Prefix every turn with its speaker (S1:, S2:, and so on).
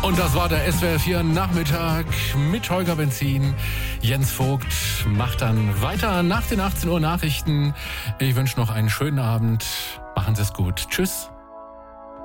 S1: Und das war der SWR 4 Nachmittag mit Holger Benzin. Jens Vogt macht dann weiter nach den 18 Uhr Nachrichten. Ich wünsche noch einen schönen Abend. Machen Sie es gut. Tschüss.